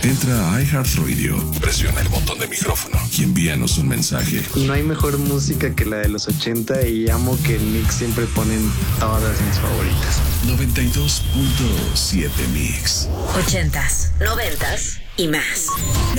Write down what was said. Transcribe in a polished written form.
Entra a iHeartRadio, presiona el botón de micrófono y envíanos un mensaje. No hay mejor música que la de los 80 y amo que en Mix siempre ponen todas mis favoritas. 92.7 Mix. 80s, 90s y más.